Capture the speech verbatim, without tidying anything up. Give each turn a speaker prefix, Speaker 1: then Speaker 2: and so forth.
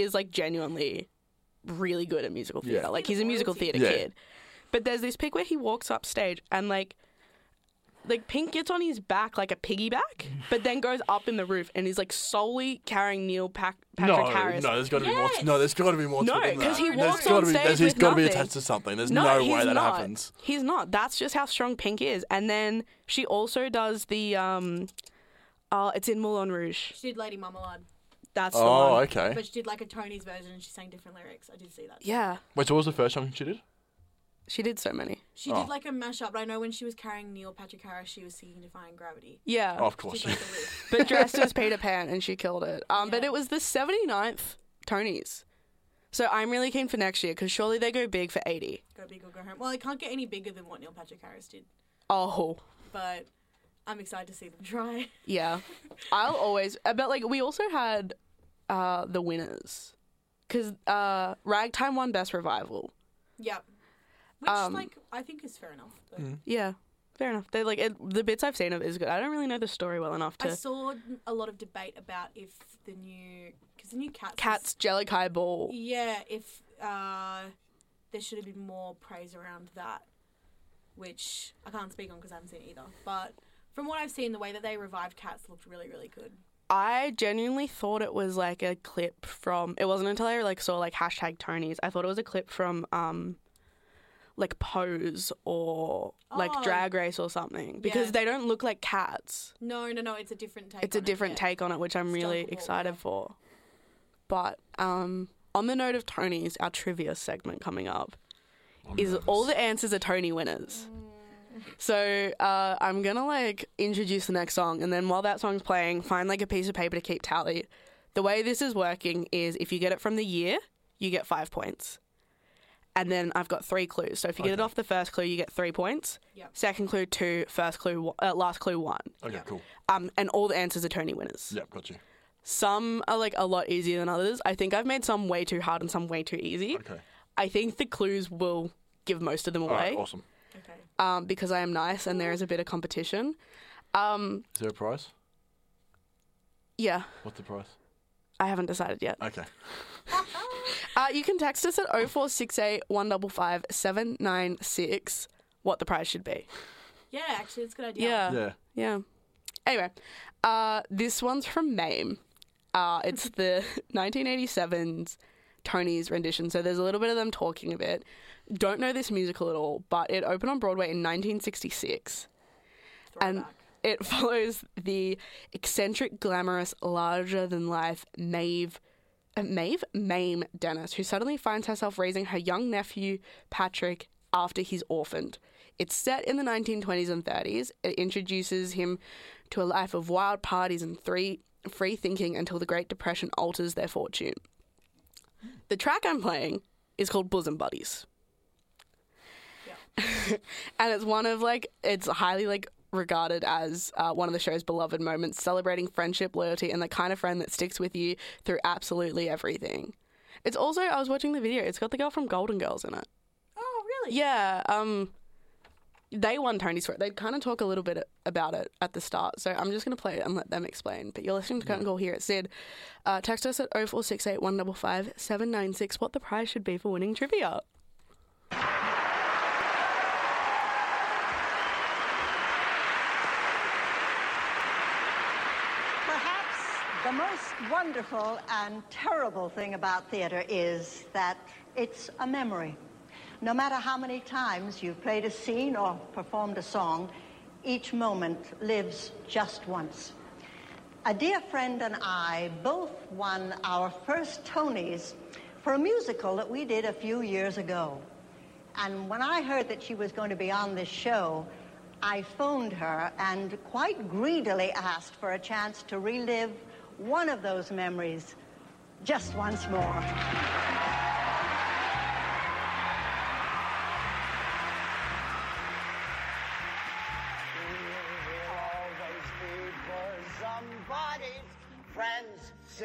Speaker 1: is like genuinely really good at musical theatre.
Speaker 2: Yeah.
Speaker 1: Like he's a musical theatre
Speaker 2: Yeah.
Speaker 1: kid. But there's this pic where he walks up stage and like like Pink gets on his back like a piggyback, but then goes up in the roof and he's like solely carrying Neil Pac- Patrick
Speaker 2: no,
Speaker 1: Harris.
Speaker 2: no, there's got to be more.
Speaker 3: Yes.
Speaker 2: No, there's got to be more.
Speaker 1: No,
Speaker 2: to it than
Speaker 1: 'cause
Speaker 2: that.
Speaker 1: he
Speaker 2: There's
Speaker 1: walks
Speaker 2: gotta
Speaker 1: on
Speaker 2: be,
Speaker 1: stage
Speaker 2: there's, He's
Speaker 1: with
Speaker 2: got to be
Speaker 1: nothing.
Speaker 2: attached to something. There's
Speaker 1: No,
Speaker 2: no,
Speaker 1: he's
Speaker 2: way that
Speaker 1: not.
Speaker 2: happens.
Speaker 1: He's not. That's just how strong Pink is. And then she also does the um, uh, it's in Moulin Rouge.
Speaker 3: She did Lady Marmalade,
Speaker 1: That's the
Speaker 2: Oh,
Speaker 1: one.
Speaker 2: okay.
Speaker 3: but she did like a Tony's version and she sang different lyrics. I did see that.
Speaker 1: Yeah,
Speaker 2: Wait, so what was the first song she did?
Speaker 1: she did so many.
Speaker 3: She
Speaker 2: Oh.
Speaker 3: did like a mashup, but I know when she was carrying Neil Patrick Harris, she was singing Defying Gravity.
Speaker 1: Yeah,
Speaker 2: Oh, of course.
Speaker 3: She did like the riff.
Speaker 1: but dressed as Peter Pan, and she killed it. Um, but
Speaker 3: Yeah.
Speaker 1: it was the seventy-ninth Tonys. So I'm really keen for next year because surely they go big for eighty.
Speaker 3: Go big or go home. Well, it can't get any bigger than what Neil Patrick Harris did,
Speaker 1: Oh,
Speaker 3: but I'm excited to see them try.
Speaker 1: yeah. I'll always. uh, But like we also had uh, the winners because uh, Ragtime won Best Revival.
Speaker 3: Yep. Which,
Speaker 1: Um,
Speaker 3: like, I think is fair enough. Though.
Speaker 1: Yeah, fair enough. They like it, the bits I've seen of it is good. I don't really know the story well enough
Speaker 3: I
Speaker 1: to.
Speaker 3: saw a lot of debate about if the new, because the new Cats, is-
Speaker 1: Cats Jellicoe Ball.
Speaker 3: yeah, if uh, there should have been more praise around that, which I can't speak on because I haven't seen it either. But from what I've seen, the way that they revived Cats looked really, really good.
Speaker 1: I genuinely thought it was like a clip from. It wasn't until I like saw like hashtag Tonys. I thought it was a clip from um, like Pose or like
Speaker 3: Oh.
Speaker 1: Drag Race or something because
Speaker 3: Yeah.
Speaker 1: they don't look like cats.
Speaker 3: No, no, no, it's a different take.
Speaker 1: It's a
Speaker 3: on it,
Speaker 1: different
Speaker 3: yeah.
Speaker 1: take on it, which I'm
Speaker 3: It's
Speaker 1: really
Speaker 3: Jungle Book,
Speaker 1: excited
Speaker 3: yeah.
Speaker 1: for. But um, on the note of Tonys, our trivia segment coming up is all the answers are Tony winners. So uh, I'm gonna like introduce the next song, and then while that song's playing, find like a piece of paper to keep tally. The way this is working is if you get it from the year, you get five points. And then I've got three clues. So if you get it
Speaker 2: Okay.
Speaker 1: off the first clue, you get three points.
Speaker 3: Yep.
Speaker 1: Second clue, two. First clue, one- uh, last clue, one.
Speaker 2: Okay,
Speaker 3: Yeah.
Speaker 2: cool.
Speaker 1: Um, and all the answers are Tony winners.
Speaker 2: Yep, got you.
Speaker 1: Some are like a lot easier than others. I think I've made some way too hard and some way too easy.
Speaker 2: Okay.
Speaker 1: I think the clues will give most of them
Speaker 2: All
Speaker 1: away
Speaker 2: right, awesome.
Speaker 3: Okay.
Speaker 1: um, because I am nice and there is a bit of competition. Um,
Speaker 2: Is there a prize?
Speaker 1: yeah,
Speaker 2: What's the prize?
Speaker 1: I haven't decided yet.
Speaker 2: Okay.
Speaker 1: Uh, you can text us at oh four six eight, one five five, seven nine six what the prize should be.
Speaker 3: Yeah, actually, it's a good idea.
Speaker 1: Yeah.
Speaker 2: Yeah.
Speaker 1: Yeah. Anyway, uh, this one's from Mame. Uh, it's the nineteen eighty-seven's Tony's rendition, so there's a little bit of them talking a bit. Don't know this musical at all, but it opened on Broadway in nineteen sixty-six. And
Speaker 3: Throwback.
Speaker 1: it follows the eccentric, glamorous, larger-than-life Maeve, uh, Maeve? Mame Dennis, who suddenly finds herself raising her young nephew, Patrick, after he's orphaned. It's set in the nineteen twenties and thirties. It introduces him to a life of wild parties and three, free thinking until the Great Depression alters their fortune. The track I'm playing is called Bosom Buddies. And it's one of like, it's highly like regarded as uh, one of the show's beloved moments, celebrating friendship, loyalty, and the kind of friend that sticks with you through absolutely everything. It's also, I was watching the video, it's got the girl from Golden Girls in it.
Speaker 3: Oh, really?
Speaker 1: Yeah, um, they won Tony's for it. They kind of talk a little bit about it at the start, so I'm just going to play it and let them explain. But you're listening to Curtain Call here at Sid. Uh, text us at oh four six eight, one five five, seven nine six what the prize should be for winning trivia.
Speaker 4: Perhaps the most wonderful and terrible thing about theater is that it's a memory. No matter how many times you've played a scene or performed a song, each moment lives just once. A dear friend and I both won our first Tonys for a musical that we did a few years ago. And when I heard that she was going to be on this show, I phoned her and quite greedily asked for a chance to relive one of those memories just once more.
Speaker 5: Always be for somebody's friends.